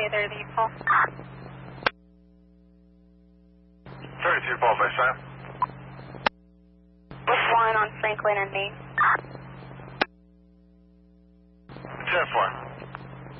Hey there, the call. 32 followed by Sam. What's line on Franklin and Main?